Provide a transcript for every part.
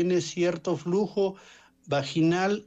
tiene cierto flujo vaginal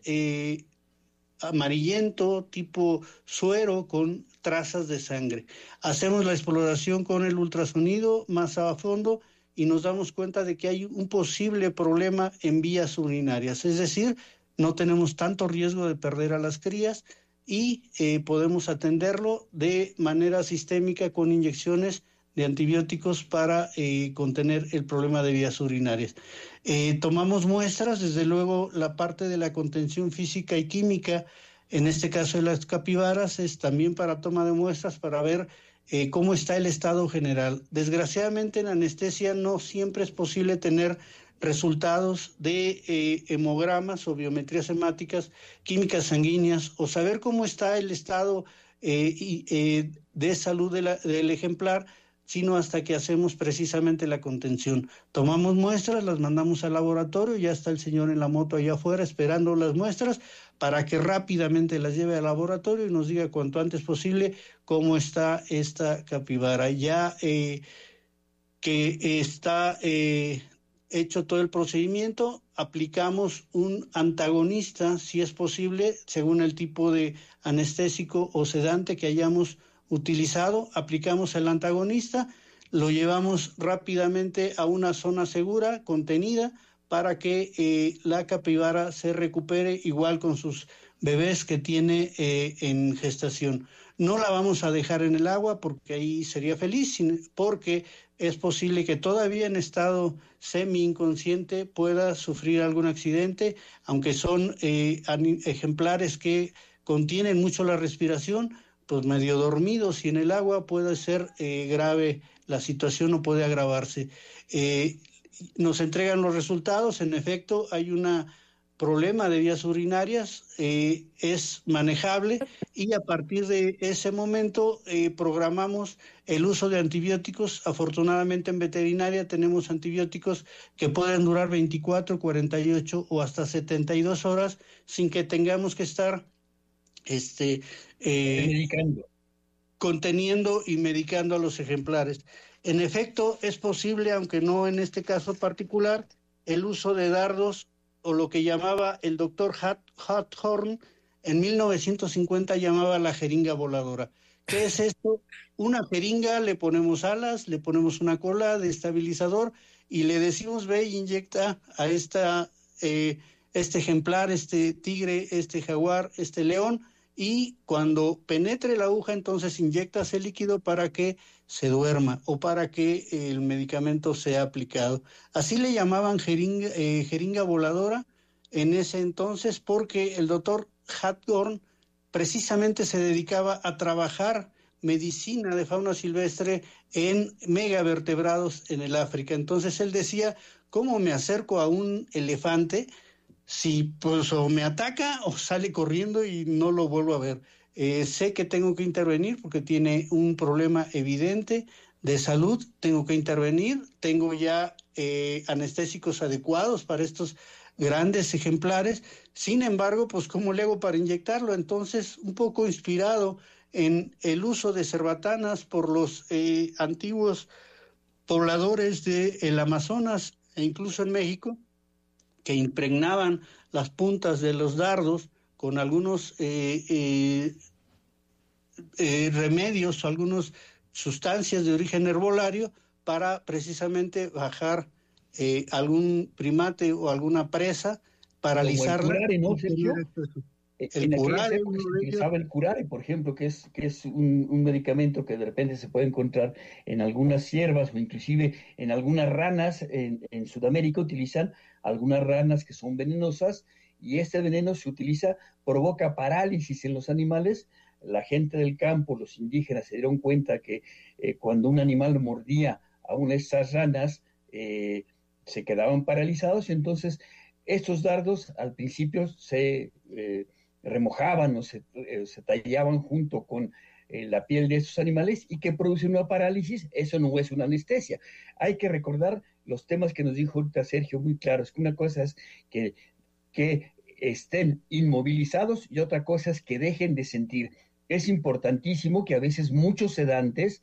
amarillento, tipo suero, con trazas de sangre. Hacemos la exploración con el ultrasonido más a fondo y nos damos cuenta de que hay un posible problema en vías urinarias, es decir, no tenemos tanto riesgo de perder a las crías y podemos atenderlo de manera sistémica con inyecciones de antibióticos para contener el problema de vías urinarias. Tomamos muestras, desde luego la parte de la contención física y química, en este caso de las capibaras, es también para toma de muestras para ver cómo está el estado general. Desgraciadamente en anestesia no siempre es posible tener resultados de hemogramas o biometrías hemáticas, químicas sanguíneas, o saber cómo está el estado de salud del ejemplar, sino hasta que hacemos precisamente la contención. Tomamos muestras, las mandamos al laboratorio, ya está el señor en la moto allá afuera esperando las muestras para que rápidamente las lleve al laboratorio y nos diga cuanto antes posible cómo está esta capibara. Ya que está hecho todo el procedimiento, aplicamos un antagonista, si es posible, según el tipo de anestésico o sedante que hayamos utilizado, aplicamos el antagonista, lo llevamos rápidamente a una zona segura, contenida, para que la capibara se recupere igual con sus bebés que tiene en gestación. No la vamos a dejar en el agua porque ahí sería feliz, porque es posible que todavía en estado semi-inconsciente pueda sufrir algún accidente, aunque son ejemplares que contienen mucho la respiración, pues medio dormidos y en el agua puede ser grave la situación o puede agravarse. Nos entregan los resultados, en efecto hay un problema de vías urinarias, es manejable y a partir de ese momento programamos el uso de antibióticos. Afortunadamente en veterinaria tenemos antibióticos que pueden durar 24, 48 o hasta 72 horas sin que tengamos que estar medicando, conteniendo y medicando a los ejemplares. En efecto, es posible, aunque no en este caso particular, el uso de dardos o lo que llamaba el doctor Hathorn en 1950 llamaba la jeringa voladora. ¿Qué es esto? Una jeringa, le ponemos alas, le ponemos una cola de estabilizador y le decimos ve e inyecta a este ejemplar, este tigre, este jaguar, este león, y cuando penetre la aguja entonces inyectas el líquido para que se duerma o para que el medicamento sea aplicado. Así le llamaban jeringa voladora en ese entonces porque el doctor Hathorn precisamente se dedicaba a trabajar medicina de fauna silvestre en megavertebrados en el África. Entonces él decía, ¿cómo me acerco a un elefante si pues o me ataca o sale corriendo y no lo vuelvo a ver? Sé que tengo que intervenir porque tiene un problema evidente de salud, tengo que intervenir, tengo ya anestésicos adecuados para estos grandes ejemplares. Sin embargo, pues ¿cómo le hago para inyectarlo? Entonces, un poco inspirado en el uso de cerbatanas por los antiguos pobladores del Amazonas e incluso en México, que impregnaban las puntas de los dardos con algunos remedios o algunas sustancias de origen herbolario para precisamente bajar algún primate o alguna presa, como el paralizarla curare, ¿no, y tener Sergio? acceso. El En aquellas curare, épocas uno se de ellos. utilizaba el curare, por ejemplo, que es un medicamento que de repente se puede encontrar en algunas hierbas o inclusive en algunas ranas. En Sudamérica utilizan algunas ranas que son venenosas y este veneno se utiliza, provoca parálisis en los animales. La gente del campo, los indígenas, se dieron cuenta que cuando un animal mordía a una de estas ranas, se quedaban paralizados y entonces estos dardos al principio se remojaban o se tallaban junto con la piel de estos animales y que produce una parálisis. Eso no es una anestesia. Hay que recordar los temas que nos dijo ahorita Sergio muy claros, que una cosa es que estén inmovilizados y otra cosa es que dejen de sentir. Es importantísimo que a veces muchos sedantes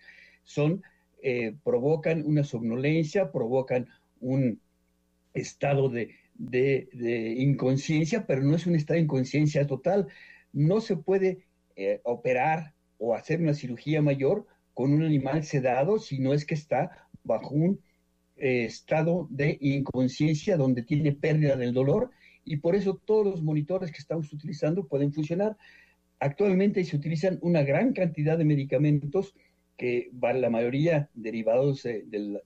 provocan una somnolencia, provocan un estado de inconsciencia, pero no es un estado de inconsciencia total. No se puede operar o hacer una cirugía mayor con un animal sedado si no es que está bajo un estado de inconsciencia donde tiene pérdida del dolor, y por eso todos los monitores que estamos utilizando pueden funcionar. Actualmente se utilizan una gran cantidad de medicamentos que la mayoría derivados de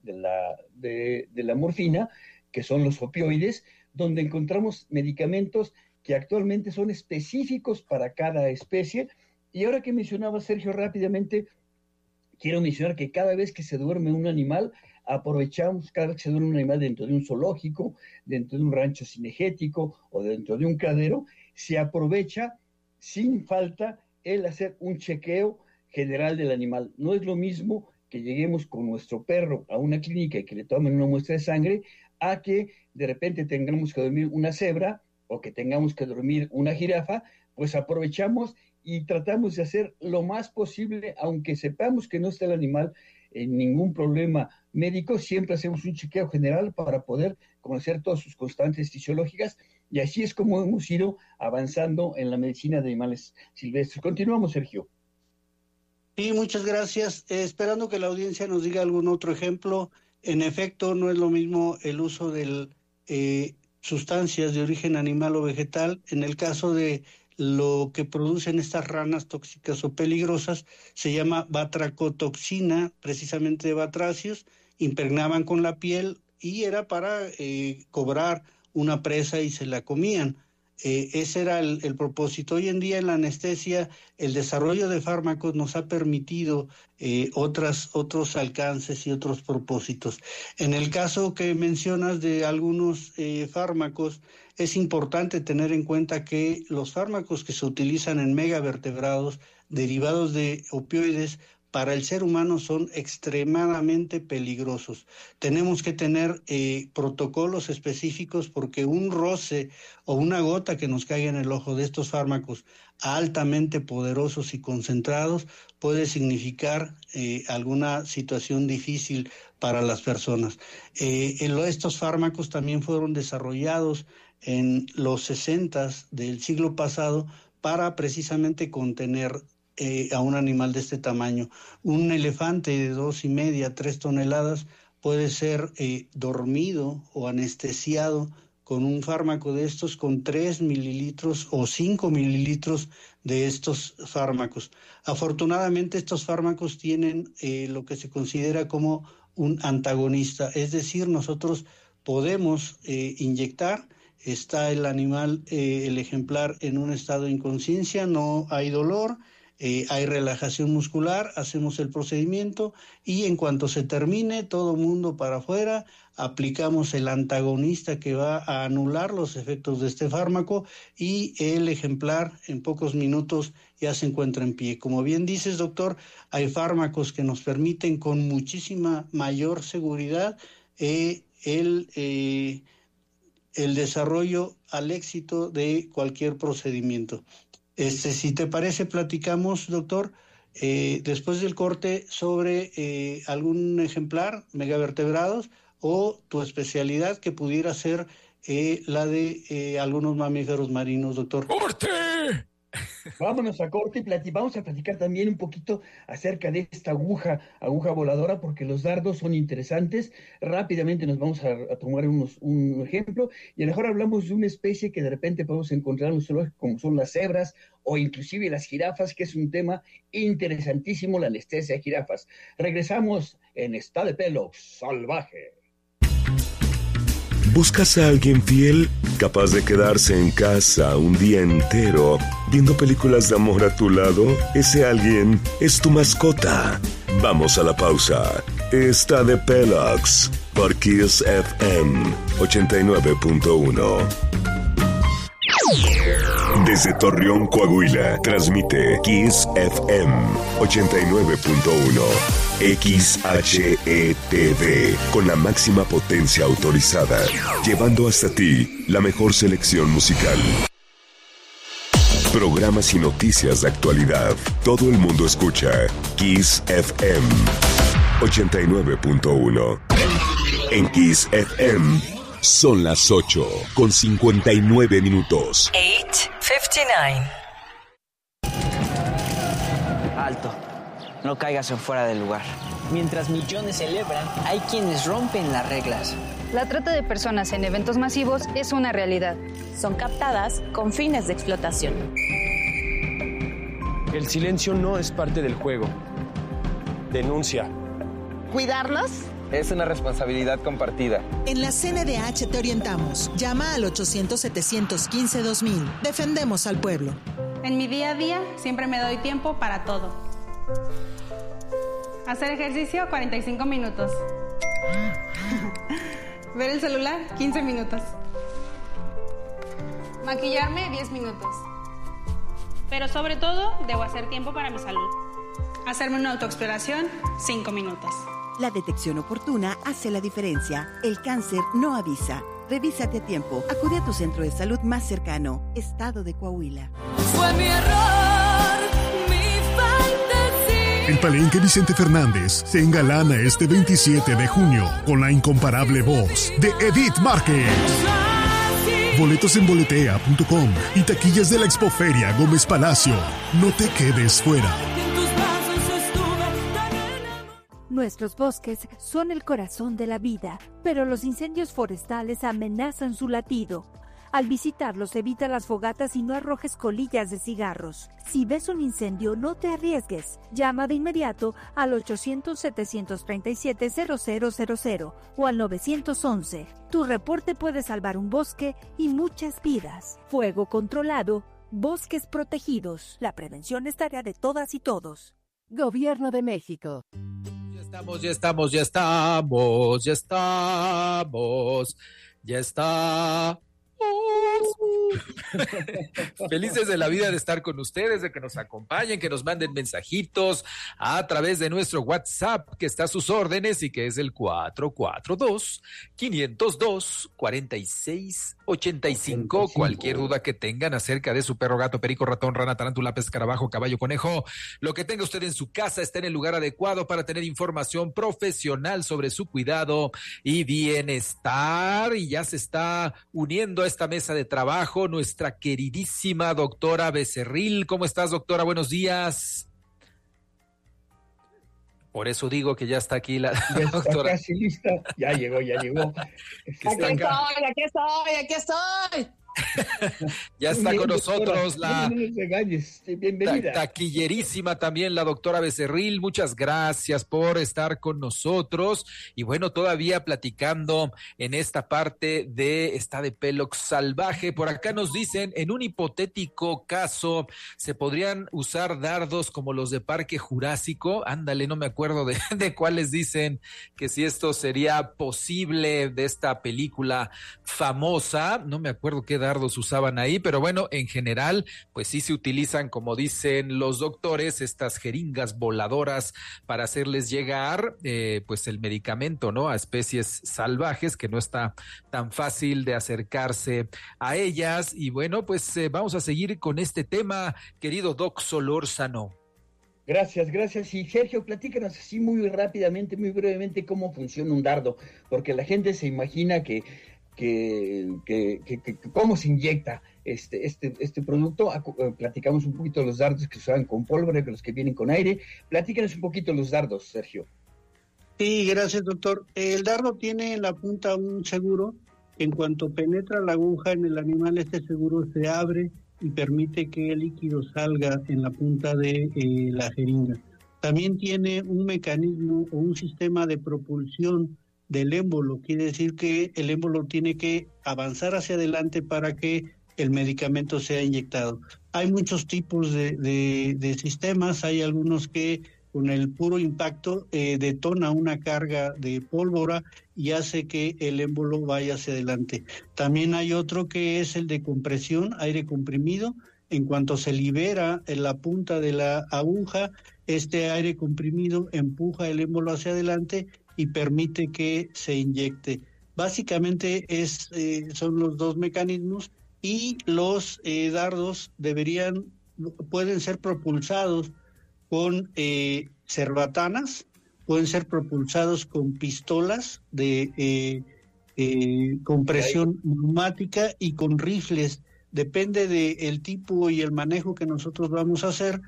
la morfina, que son los opioides, donde encontramos medicamentos que actualmente son específicos para cada especie. Y ahora que mencionaba Sergio rápidamente, quiero mencionar que cada vez que se duerme un animal, aprovechamos, cada vez que se duerme un animal dentro de un zoológico, dentro de un rancho cinegético o dentro de un criadero, se aprovecha sin falta el hacer un chequeo general del animal. No es lo mismo que lleguemos con nuestro perro a una clínica y que le tomen una muestra de sangre, a que de repente tengamos que dormir una cebra o que tengamos que dormir una jirafa. Pues aprovechamos y tratamos de hacer lo más posible, aunque sepamos que no está el animal en ningún problema médico, siempre hacemos un chequeo general para poder conocer todas sus constantes fisiológicas, y así es como hemos ido avanzando en la medicina de animales silvestres. Continuamos, Sergio. Sí, muchas gracias. Esperando que la audiencia nos diga algún otro ejemplo. En efecto, no es lo mismo el uso de sustancias de origen animal o vegetal. En el caso de lo que producen estas ranas tóxicas o peligrosas, se llama batracotoxina, precisamente de batracios, impregnaban con la piel y era para cobrar una presa y se la comían. Ese era el propósito. Hoy en día en la anestesia el desarrollo de fármacos nos ha permitido otros alcances y otros propósitos. En el caso que mencionas de algunos fármacos, es importante tener en cuenta que los fármacos que se utilizan en megavertebrados derivados de opioides para el ser humano son extremadamente peligrosos. Tenemos que tener protocolos específicos, porque un roce o una gota que nos caiga en el ojo de estos fármacos altamente poderosos y concentrados puede significar alguna situación difícil para las personas. Estos fármacos también fueron desarrollados en los 60s del siglo pasado para precisamente contener a un animal de este tamaño. Un elefante de 2,5 a 3 toneladas puede ser dormido o anestesiado con un fármaco de estos, con 3 mililitros o 5 mililitros de estos fármacos. Afortunadamente estos fármacos tienen lo que se considera como un antagonista, es decir, nosotros podemos inyectar. Está el animal, el ejemplar, en un estado de inconsciencia, no hay dolor, hay relajación muscular, hacemos el procedimiento y en cuanto se termine, todo mundo para afuera, aplicamos el antagonista que va a anular los efectos de este fármaco y el ejemplar en pocos minutos ya se encuentra en pie. Como bien dices, doctor, hay fármacos que nos permiten con muchísima mayor seguridad el desarrollo al éxito de cualquier procedimiento. Si te parece, platicamos, doctor, después del corte sobre algún ejemplar, megavertebrados, o tu especialidad que pudiera ser la de algunos mamíferos marinos, doctor. ¡Corte! Vámonos a corte y vamos a platicar también un poquito acerca de esta aguja voladora, porque los dardos son interesantes. Rápidamente nos vamos a tomar un ejemplo, y a lo mejor hablamos de una especie que de repente podemos encontrar en un zoológico, como son las cebras o inclusive las jirafas, que es un tema interesantísimo, la anestesia de jirafas. Regresamos en Está de Pelo Salvaje. ¿Buscas a alguien fiel, capaz de quedarse en casa un día entero, viendo películas de amor a tu lado? Ese alguien es tu mascota. Vamos a la pausa. Está de Pelox por Kiss FM 89.1. Desde Torreón, Coahuila, transmite Kiss FM 89.1. XHETV, con la máxima potencia autorizada, llevando hasta ti la mejor selección musical. Programas y noticias de actualidad. Todo el mundo escucha Kiss FM 89.1. En Kiss FM Son las 8:59. 8:59. Alto, no caigas en fuera del lugar. Mientras millones celebran, hay quienes rompen las reglas. La trata de personas en eventos masivos es una realidad. Son captadas con fines de explotación. El silencio no es parte del juego. Denuncia. ¿Cuidarnos? Es una responsabilidad compartida. En la CNDH te orientamos. Llama al 800-715-2000. Defendemos al pueblo. En mi día a día siempre me doy tiempo para todo. Hacer ejercicio, 45 minutos. Ver el celular, 15 minutos. Maquillarme, 10 minutos. Pero sobre todo, debo hacer tiempo para mi salud. Hacerme una autoexploración, 5 minutos. La detección oportuna hace la diferencia. El cáncer no avisa. Revísate a tiempo. Acude a tu centro de salud más cercano. Estado de Coahuila. Fue mi error, mi fantasía. El Palenque Vicente Fernández se engalana este 27 de junio con la incomparable voz de Edith Márquez. Boletos en boletea.com y taquillas de la Expoferia Gómez Palacio. No te quedes fuera. Nuestros bosques son el corazón de la vida, pero los incendios forestales amenazan su latido. Al visitarlos, evita las fogatas y no arrojes colillas de cigarros. Si ves un incendio, no te arriesgues. Llama de inmediato al 800-737-0000 o al 911. Tu reporte puede salvar un bosque y muchas vidas. Fuego controlado, bosques protegidos. La prevención es tarea de todas y todos. Gobierno de México. Ya estamos. Felices de la vida de estar con ustedes, de que nos acompañen, que nos manden mensajitos a través de nuestro WhatsApp, que está a sus órdenes y que es el 442-502-4685. Cualquier duda que tengan acerca de su perro, gato, perico, ratón, rana, tarántula, pez, escarabajo, caballo, conejo, lo que tenga usted en su casa está en el lugar adecuado para tener información profesional sobre su cuidado y bienestar. Y ya se está uniendo a esta mesa de trabajo nuestra queridísima doctora Becerril. ¿Cómo estás, doctora? Buenos días. Por eso digo que ya está aquí la doctora. Casi lista. Ya llegó. Aquí estoy. Ya está con nosotros la bienvenida. Taquillerísima también la doctora Becerril. Muchas gracias por estar con nosotros. Y bueno, todavía platicando en esta parte de Está de Pelox Salvaje. Por acá nos dicen, en un hipotético caso, ¿se podrían usar dardos como los de Parque Jurásico? Ándale, no me acuerdo de cuáles dicen que si esto sería posible de esta película famosa. No me acuerdo qué dardos usaban ahí, pero bueno, en general, pues sí se utilizan, como dicen los doctores, estas jeringas voladoras para hacerles llegar, pues el medicamento, ¿no? A especies salvajes, que no está tan fácil de acercarse a ellas. Y bueno, pues vamos a seguir con este tema, querido Doc Solórzano. Gracias. Y Sergio, platícanos así muy rápidamente, muy brevemente, cómo funciona un dardo, porque la gente se imagina que cómo se inyecta este producto. Platicamos un poquito de los dardos que se usan con pólvora, que los que vienen con aire. Platícanos un poquito los dardos, Sergio. Sí, gracias, doctor. El dardo tiene en la punta un seguro. En cuanto penetra la aguja en el animal, este seguro se abre y permite que el líquido salga en la punta de la jeringa. También tiene un mecanismo o un sistema de propulsión del émbolo. Quiere decir que el émbolo tiene que avanzar hacia adelante para que el medicamento sea inyectado. Hay muchos tipos de sistemas. Hay algunos que con el puro impacto detona una carga de pólvora y hace que el émbolo vaya hacia adelante. También hay otro que es el de compresión, aire comprimido. En cuanto se libera en la punta de la aguja, este aire comprimido empuja el émbolo hacia adelante y permite que se inyecte. Básicamente son los dos mecanismos, y los dardos pueden ser propulsados con cerbatanas, pueden ser propulsados con pistolas de con presión neumática y con rifles. Depende del tipo y el manejo que nosotros vamos a hacer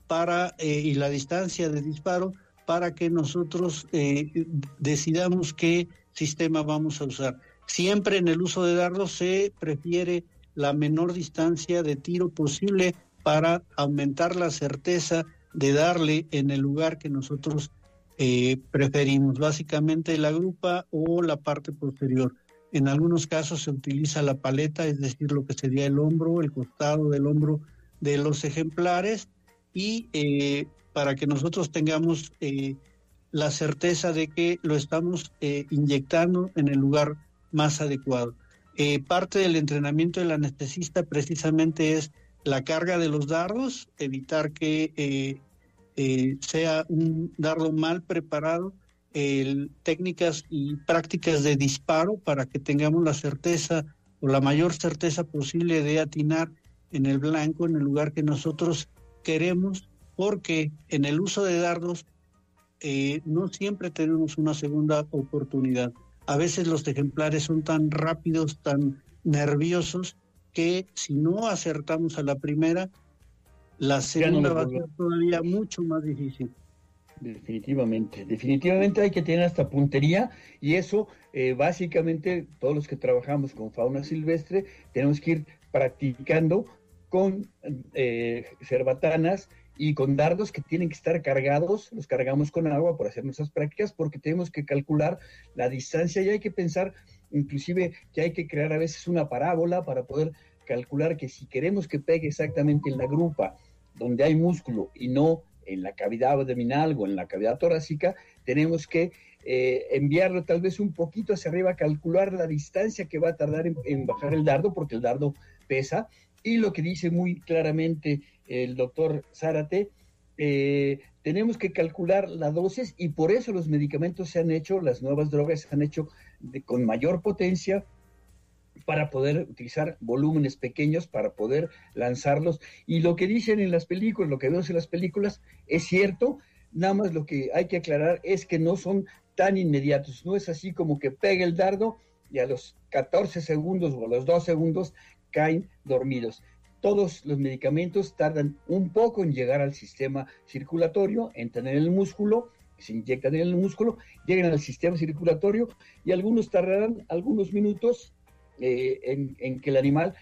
y la distancia de disparo para que nosotros decidamos qué sistema vamos a usar. Siempre en el uso de dardos se prefiere la menor distancia de tiro posible para aumentar la certeza de darle en el lugar que nosotros preferimos, básicamente la grupa o la parte posterior. En algunos casos se utiliza la paleta, es decir, lo que sería el hombro, el costado del hombro de los ejemplares, y para que nosotros tengamos la certeza de que lo estamos inyectando en el lugar más adecuado. Parte del entrenamiento del anestesista precisamente es la carga de los dardos, evitar que sea un dardo mal preparado, técnicas y prácticas de disparo para que tengamos la certeza o la mayor certeza posible de atinar en el blanco, en el lugar que nosotros queremos, porque en el uso de dardos no siempre tenemos una segunda oportunidad. A veces los ejemplares son tan rápidos, tan nerviosos, que si no acertamos a la primera, la segunda va a ser todavía mucho más difícil. Definitivamente hay que tener hasta puntería, y eso básicamente todos los que trabajamos con fauna silvestre tenemos que ir practicando con cerbatanas y con dardos que tienen que estar cargados. Los cargamos con agua por hacer nuestras prácticas, porque tenemos que calcular la distancia, y hay que pensar inclusive que hay que crear a veces una parábola para poder calcular que si queremos que pegue exactamente en la grupa donde hay músculo y no en la cavidad abdominal o en la cavidad torácica, tenemos que enviarlo tal vez un poquito hacia arriba, calcular la distancia que va a tardar en bajar el dardo, porque el dardo pesa. Y lo que dice muy claramente el doctor Zárate, tenemos que calcular la dosis, y por eso los medicamentos se han hecho, las nuevas drogas se han hecho con mayor potencia, para poder utilizar volúmenes pequeños, para poder lanzarlos. Y lo que dicen en las películas, lo que vemos en las películas, es cierto. Nada más lo que hay que aclarar es que no son tan inmediatos. No es así como que pega el dardo y a los 14 segundos o a los 2 segundos caen dormidos. Todos los medicamentos tardan un poco en llegar al sistema circulatorio, en tener el músculo, se inyectan en el músculo, llegan al sistema circulatorio, y algunos tardarán algunos minutos en que el animal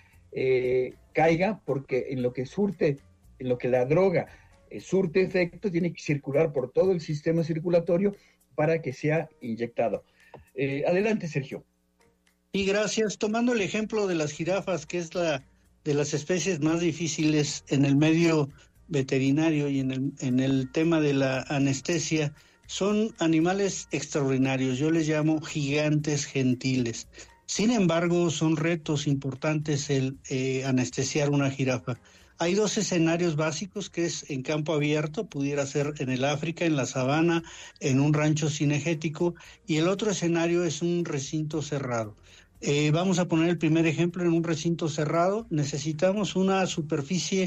caiga, porque en lo que la droga surte efecto, tiene que circular por todo el sistema circulatorio para que sea inyectado. Adelante, Sergio. Y gracias. Tomando el ejemplo de las jirafas, que es la de las especies más difíciles en el medio veterinario y en el tema de la anestesia, son animales extraordinarios. Yo les llamo gigantes gentiles. Sin embargo, son retos importantes el anestesiar una jirafa. Hay 2 escenarios básicos, que es en campo abierto, pudiera ser en el África, en la sabana, en un rancho cinegético, y el otro escenario es un recinto cerrado. Vamos a poner el primer ejemplo en un recinto cerrado. Necesitamos una superficie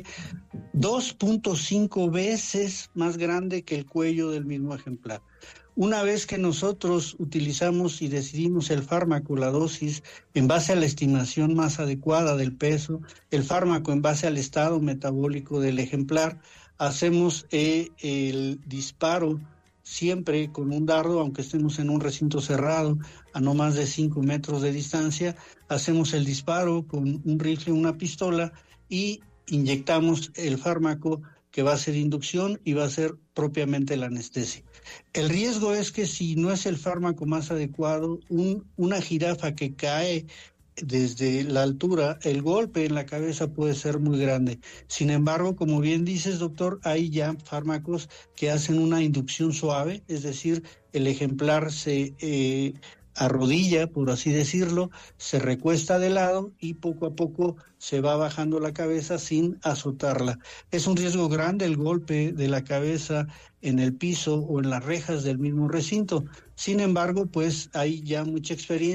2.5 veces más grande que el cuello del mismo ejemplar. Una vez que nosotros utilizamos y decidimos el fármaco, la dosis, en base a la estimación más adecuada del peso, el fármaco en base al estado metabólico del ejemplar, hacemos el disparo siempre con un dardo, aunque estemos en un recinto cerrado, a no más de 5 metros de distancia. Hacemos el disparo con un rifle, una pistola, y inyectamos el fármaco, que va a ser inducción y va a ser propiamente la anestesia. El riesgo es que si no es el fármaco más adecuado, una jirafa que cae desde la altura, el golpe en la cabeza puede ser muy grande. Sin embargo, como bien dices, doctor, hay ya fármacos que hacen una inducción suave, es decir, el ejemplar se arrodilla, por así decirlo, se recuesta de lado y poco a poco se va bajando la cabeza sin azotarla. Es un riesgo grande el golpe de la cabeza en el piso o en las rejas del mismo recinto. Sin embargo, pues hay ya mucha experiencia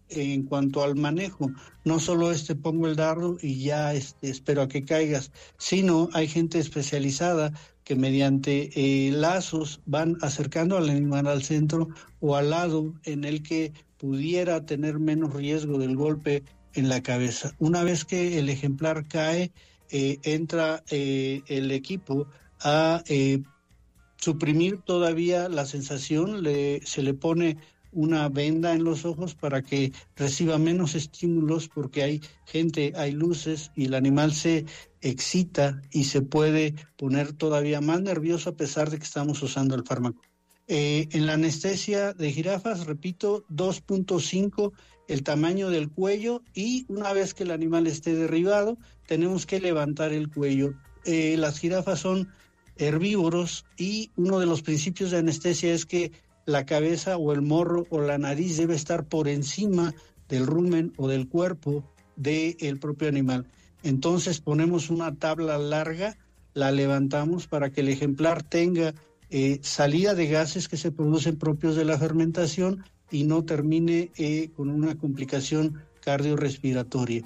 en cuanto al manejo. No solo pongo el dardo y ya espero a que caigas, sino hay gente especializada que mediante lazos van acercando al animal al centro o al lado en el que pudiera tener menos riesgo del golpe en la cabeza. Una vez que el ejemplar cae, entra el equipo a suprimir todavía la sensación, se le pone una venda en los ojos para que reciba menos estímulos, porque hay luces y el animal se excita y se puede poner todavía más nervioso a pesar de que estamos usando el fármaco. En la anestesia de jirafas, repito, 2.5 el tamaño del cuello, y una vez que el animal esté derribado, tenemos que levantar el cuello. Las jirafas son herbívoros y uno de los principios de anestesia es que la cabeza o el morro o la nariz debe estar por encima del rumen o del cuerpo del propio animal. Entonces ponemos una tabla larga, la levantamos para que el ejemplar tenga salida de gases que se producen propios de la fermentación y no termine con una complicación cardiorrespiratoria.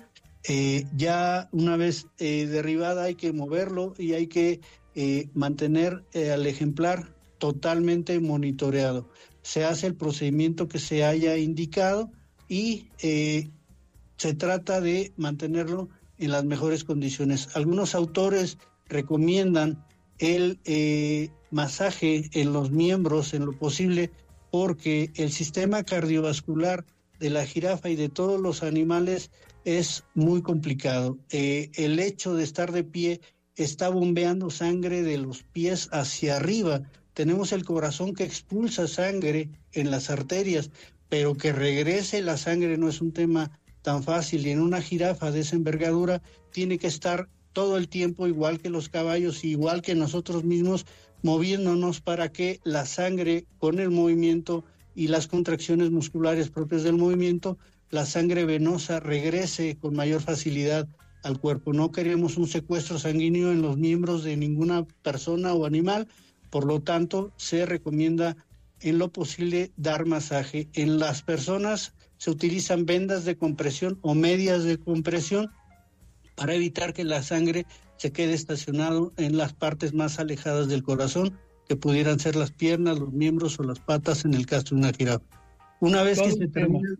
Ya una vez derribada hay que moverlo y hay que mantener al ejemplar totalmente monitoreado. Se hace el procedimiento que se haya indicado y se trata de mantenerlo en las mejores condiciones. Algunos autores recomiendan el masaje en los miembros en lo posible, porque el sistema cardiovascular de la jirafa y de todos los animales es muy complicado. El hecho de estar de pie está bombeando sangre de los pies hacia arriba. Tenemos el corazón que expulsa sangre en las arterias, pero que regrese la sangre no es un tema tan fácil, y en una jirafa de esa envergadura tiene que estar todo el tiempo, igual que los caballos, igual que nosotros mismos, moviéndonos para que la sangre, con el movimiento y las contracciones musculares propias del movimiento, la sangre venosa regrese con mayor facilidad al cuerpo. No queremos un secuestro sanguíneo en los miembros de ninguna persona o animal, por lo tanto se recomienda en lo posible dar masaje. En las personas se utilizan vendas de compresión o medias de compresión para evitar que la sangre se quede estacionado en las partes más alejadas del corazón, que pudieran ser las piernas, los miembros o las patas en el caso de una jirafa. Una vez que se termina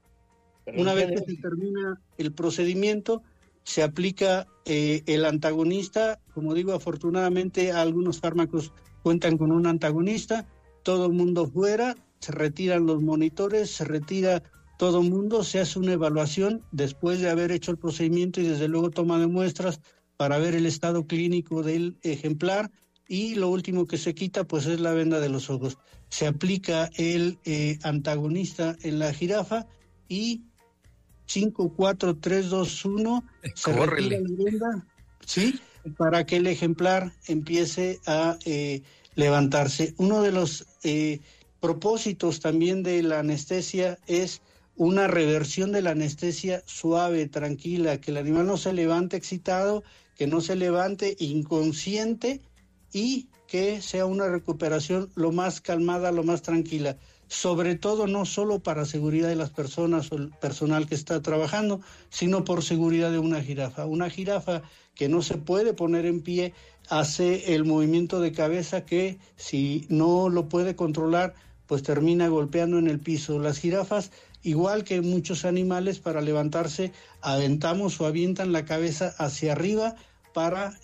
el procedimiento, se aplica el antagonista. Como digo, afortunadamente algunos fármacos cuentan con un antagonista. Todo el mundo fuera, se retiran los monitores, se retira todo el mundo, se hace una evaluación después de haber hecho el procedimiento y desde luego toma de muestras para ver el estado clínico del ejemplar, y lo último que se quita pues es la venda de los ojos. Se aplica el antagonista en la jirafa y 5, 4, 3, 2, 1 se retira la venda, ¿sí? Para que el ejemplar empiece a levantarse. Uno de los propósitos también de la anestesia es una reversión de la anestesia suave, tranquila, que el animal no se levante excitado, que no se levante inconsciente y que sea una recuperación lo más calmada, lo más tranquila. Sobre todo no solo para seguridad de las personas o el personal que está trabajando, sino por seguridad de una jirafa. Una jirafa que no se puede poner en pie hace el movimiento de cabeza que, si no lo puede controlar, pues termina golpeando en el piso. Las jirafas, igual que muchos animales, para levantarse aventamos o avientan la cabeza hacia arriba para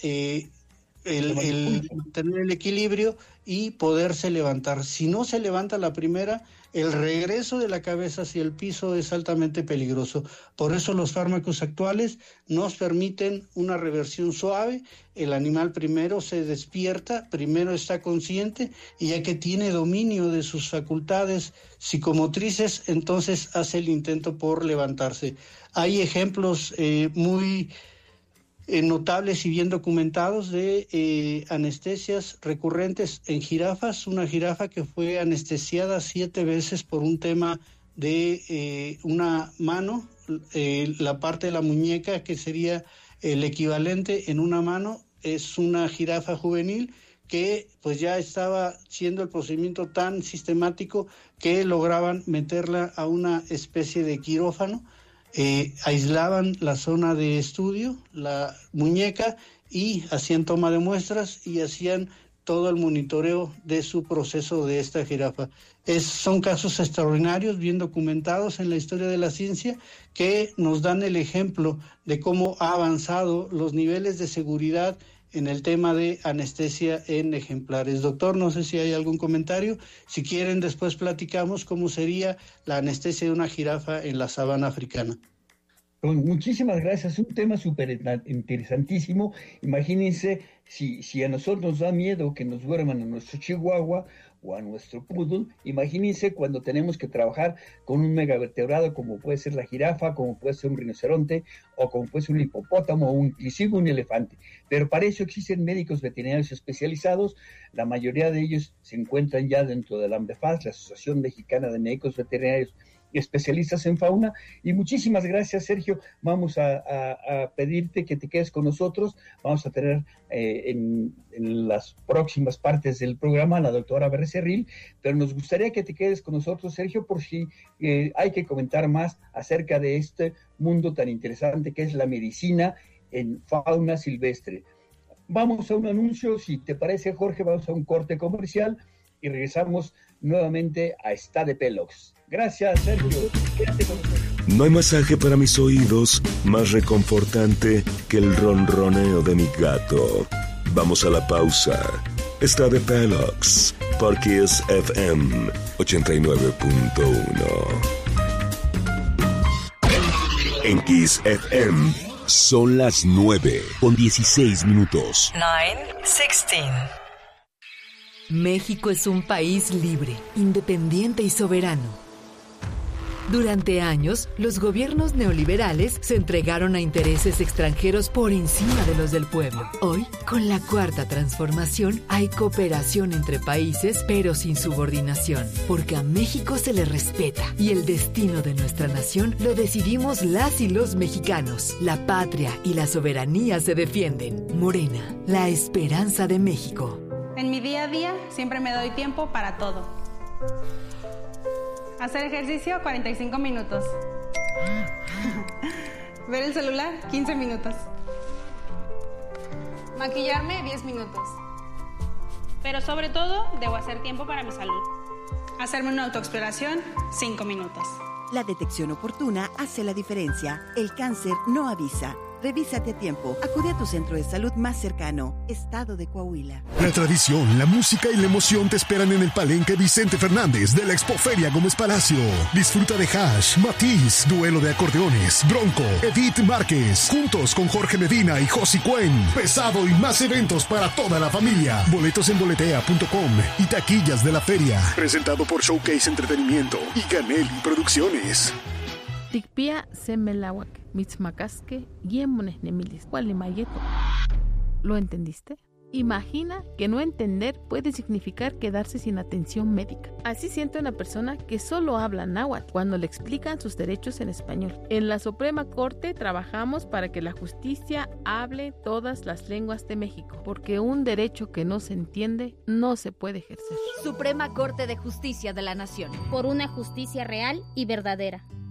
tener el equilibrio y poderse levantar. Si no se levanta la primera, el regreso de la cabeza hacia el piso es altamente peligroso. Por eso los fármacos actuales nos permiten una reversión suave. El animal primero se despierta, primero está consciente, y ya que tiene dominio de sus facultades psicomotrices, entonces hace el intento por levantarse. Hay ejemplos muy notables y bien documentados de anestesias recurrentes en jirafas. Una jirafa que fue anestesiada 7 veces por un tema de una mano, la parte de la muñeca que sería el equivalente en una mano, es una jirafa juvenil que pues ya estaba siendo el procedimiento tan sistemático que lograban meterla a una especie de quirófano, aislaban la zona de estudio, la muñeca, y hacían toma de muestras y hacían todo el monitoreo de su proceso de esta jirafa. Son casos extraordinarios, bien documentados en la historia de la ciencia, que nos dan el ejemplo de cómo ha avanzado los niveles de seguridad en el tema de anestesia en ejemplares. Doctor, no sé si hay algún comentario. Si quieren, después platicamos cómo sería la anestesia de una jirafa en la sabana africana. Muchísimas gracias, un tema súper interesantísimo. Imagínense si a nosotros nos da miedo que nos duerman a nuestro chihuahua o a nuestro poodle, imagínense cuando tenemos que trabajar con un megavertebrado como puede ser la jirafa, como puede ser un rinoceronte o como puede ser un hipopótamo o inclusive un elefante. Pero para eso existen médicos veterinarios especializados, la mayoría de ellos se encuentran ya dentro de la AMBEFAS, la Asociación Mexicana de Médicos Veterinarios especialistas en fauna. Y muchísimas gracias, Sergio. Vamos a pedirte que te quedes con nosotros. Vamos a tener en las próximas partes del programa a la doctora Becerril, pero nos gustaría que te quedes con nosotros, Sergio, por si hay que comentar más acerca de este mundo tan interesante que es la medicina en fauna silvestre. Vamos a un anuncio, si te parece, Jorge, vamos a un corte comercial y regresamos nuevamente a Está de Pelox. Gracias, Sergio. Quédate con nosotros. No hay masaje para mis oídos más reconfortante que el ronroneo de mi gato. Vamos a la pausa. Está de Pelox por Kiss FM 89.1. En Kiss FM son las 9:16. 9:16. México es un país libre, independiente y soberano. Durante años, los gobiernos neoliberales se entregaron a intereses extranjeros por encima de los del pueblo. Hoy, con la Cuarta Transformación, hay cooperación entre países, pero sin subordinación, porque a México se le respeta y el destino de nuestra nación lo decidimos las y los mexicanos. La patria y la soberanía se defienden. Morena, la esperanza de México. En mi día a día siempre me doy tiempo para todo. Hacer ejercicio 45 minutos. Ver el celular 15 minutos. Maquillarme 10 minutos. Pero sobre todo debo hacer tiempo para mi salud. Hacerme una autoexploración 5 minutos. La detección oportuna hace la diferencia. El cáncer no avisa. Revísate a tiempo. Acude a tu centro de salud más cercano. Estado de Coahuila. La tradición, la música y la emoción te esperan en el Palenque Vicente Fernández de la Expoferia Gómez Palacio. Disfruta de Hash, Matiz, Duelo de Acordeones, Bronco, Edith Márquez, juntos con Jorge Medina y Josi Cuen. Pesado y más eventos para toda la familia. Boletos en boletea.com y taquillas de la feria. Presentado por Showcase Entretenimiento y Canelli Producciones. Tikpia semelawak, mitzmacasque, guiemones nemilis, gualimayeto. ¿Lo entendiste? Imagina que no entender puede significar quedarse sin atención médica. Así siente una persona que solo habla náhuatl cuando le explican sus derechos en español. En la Suprema Corte trabajamos para que la justicia hable todas las lenguas de México, porque un derecho que no se entiende no se puede ejercer. Suprema Corte de Justicia de la Nación. Por una justicia real y verdadera.